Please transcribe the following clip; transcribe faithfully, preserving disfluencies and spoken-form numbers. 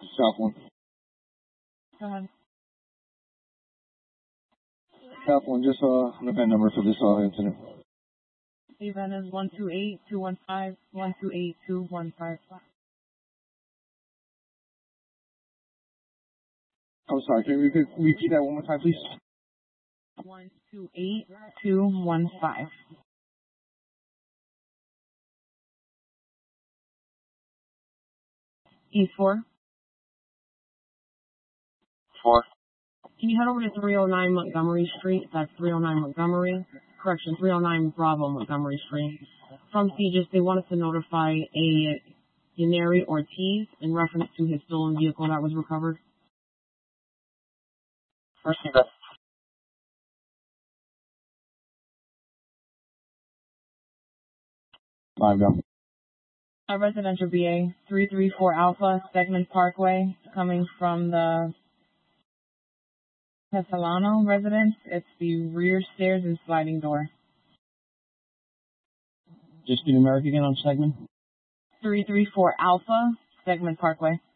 South one. Go ahead. South one, just uh, the V I N number for this uh, incident. The event is one two eight two one five one two eight two one five. I'm sorry, can you repeat, repeat that one more time, please? one two eight two one five. East four. Four. Can you head over to three oh nine Montgomery Street? That's three oh nine Montgomery. Correction, three oh nine Bravo Montgomery Street. From C J I S, they want us to notify a Yaneri Ortiz in reference to his stolen vehicle that was recovered. Receive that. Live now. A residential B A, three three four Alpha, Stegman Parkway, coming from the Pesolano residence. It's the rear stairs and sliding door. Just the numeric again on segment. three three four Alpha, Stegman Parkway.